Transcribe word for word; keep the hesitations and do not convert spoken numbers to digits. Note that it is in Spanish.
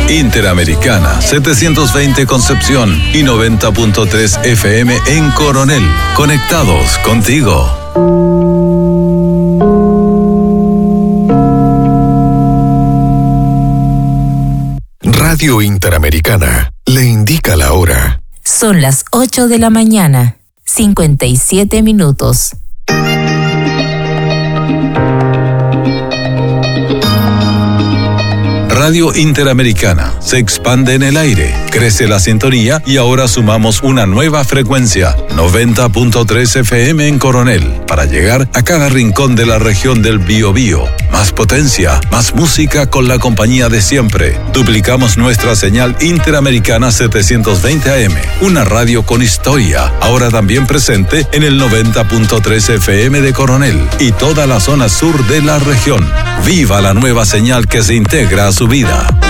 Interamericana, setecientos veinte Concepción y noventa punto tres F M en Coronel. Conectados contigo. Radio Interamericana le indica la hora. Son las ocho de la mañana, cincuenta y siete minutos. Radio Interamericana se expande en el aire, crece la sintonía y ahora sumamos una nueva frecuencia, noventa punto tres F M en Coronel, para llegar a cada rincón de la región del Biobío. Más potencia, más música con la compañía de siempre. Duplicamos nuestra señal Interamericana setecientos veinte A M, una radio con historia, ahora también presente en el noventa punto tres F M de Coronel y toda la zona sur de la región. ¡Viva la nueva señal que se integra a su vida!